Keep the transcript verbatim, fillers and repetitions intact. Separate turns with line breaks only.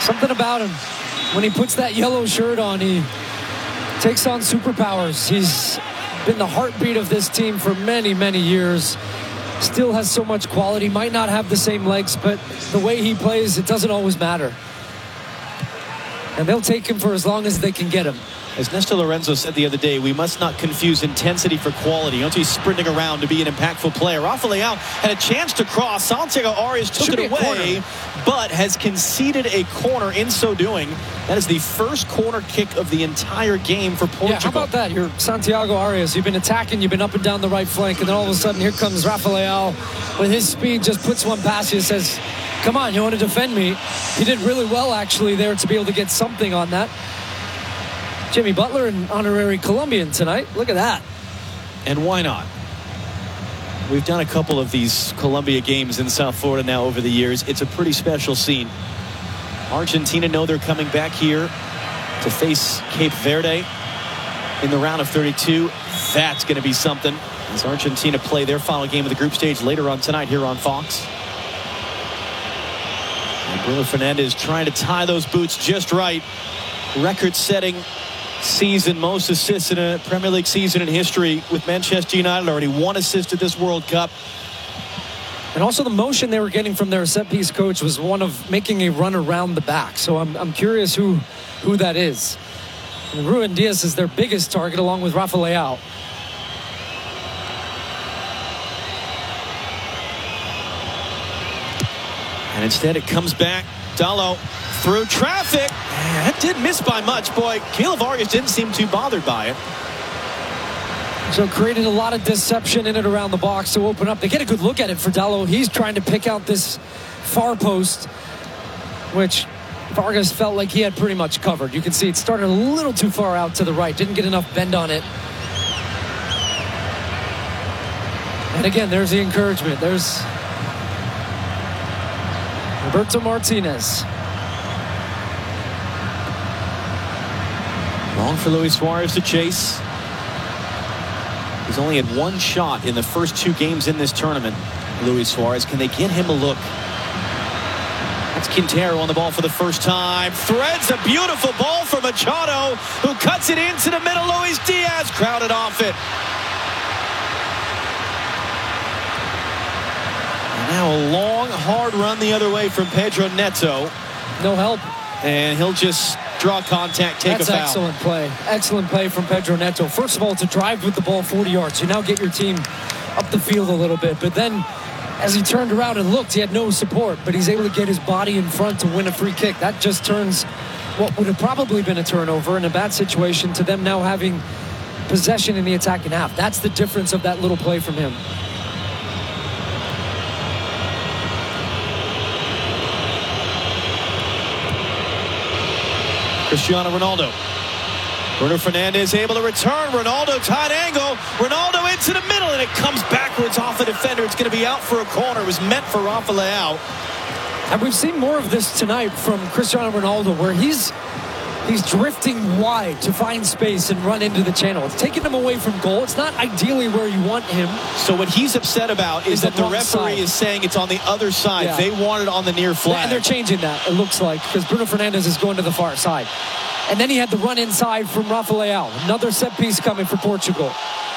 Something about him. When he puts that yellow shirt on, he takes on superpowers. He's been the heartbeat of this team for many, many years. Still has so much quality. Might not have the same legs, but the way he plays, it doesn't always matter. And they'll take him for as long as they can get him.
As Nestor Lorenzo said the other day, we must not confuse intensity for quality. Don't be sprinting around to be an impactful player. Rafa Leão had a chance to cross. Santiago Arias took
Should
it away, but has conceded a corner in so doing. That is the first corner kick of the entire game for Portugal.
Yeah, how about that? You're Santiago Arias. You've been attacking. You've been up and down the right flank, and then all of a sudden, here comes Rafa Leão with his speed. Just puts one past you and says, come on, you want to defend me? He did really well, actually, there to be able to get something on that. Jimmy Butler, an honorary Colombian tonight. Look at that.
And why not? We've done a couple of these Colombia games in South Florida now over the years. It's a pretty special scene. Argentina know they're coming back here to face Cape Verde in the round of thirty-two. That's going to be something as Argentina play their final game of the group stage later on tonight here on Fox. And Bruno Fernandes trying to tie those boots just right. Record-setting season, most assists in a Premier League season in history with Manchester United. Already one assist at this World Cup.
And also the motion they were getting from their set-piece coach was one of making a run around the back. So I'm, I'm curious who, who that is. And Ruben Diaz is their biggest target along with Rafa Leão.
And instead it comes back. Dalot through traffic. Man, that did miss by much. Boy, Keylor Vargas didn't seem too bothered by it.
So created a lot of deception in and around the box to open up. They get a good look at it for Dalot. He's trying to pick out this far post, which Vargas felt like he had pretty much covered. You can see it started a little too far out to the right. Didn't get enough bend on it. And again, there's the encouragement. There's Roberto Martinez.
Long for Luis Suarez to chase. He's only had one shot in the first two games in this tournament. Luis Suarez, can they get him a look? That's Quintero on the ball for the first time. Threads a beautiful ball for Machado, who cuts it into the middle. Luis Diaz crowded off it. And now a long, hard run the other way from Pedro Neto.
No help.
And he'll just draw contact, take
That's
a foul.
Excellent play. Excellent play from Pedro Neto. First of all, to drive with the ball forty yards. You now get your team up the field a little bit. But then, as he turned around and looked, he had no support. But he's able to get his body in front to win a free kick. That just turns what would have probably been a turnover in a bad situation to them now having possession in the attacking half. That's the difference of that little play from him.
Cristiano Ronaldo. Bruno Fernandes able to return. Ronaldo tight angle. Ronaldo into the middle, and it comes backwards off the defender. It's going to be out for a corner. It was meant for Rafa Leão.
And we've seen more of this tonight from Cristiano Ronaldo, where he's he's drifting wide to find space and run into the channel. It's taking him away from goal. It's not ideally where you want him.
So what he's upset about is, is that the referee
side.
is saying it's on the other side. Yeah. They want it on the near flag.
And they're changing that, it looks like, because Bruno Fernandes is going to the far side. And then he had the run inside from Rafa Leão. Another set piece coming for Portugal.